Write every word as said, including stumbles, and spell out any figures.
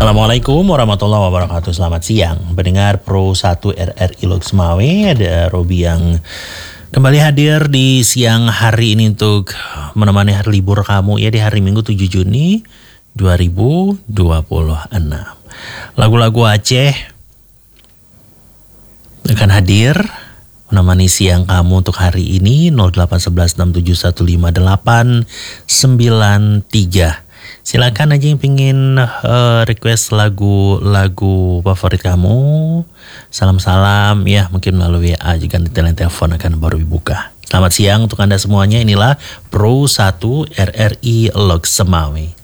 Assalamualaikum warahmatullahi wabarakatuh. Selamat siang pendengar Pro satu R R I Lok Semawe. Ada Robi yang kembali hadir di siang hari ini untuk menemani hari libur kamu ya di hari Minggu tujuh Juni dua ribu dua puluh enam. Lagu-lagu Aceh akan hadir menemani siang kamu untuk hari ini. Nol delapan satu satu enam tujuh satu lima delapan sembilan tiga. Silakan aja yang pingin uh, request lagu-lagu favorit kamu. Salam-salam ya, mungkin melalui W A juga, nanti telepon akan baru dibuka. Selamat siang untuk Anda semuanya. Inilah Pro satu R R I Lok Semawe.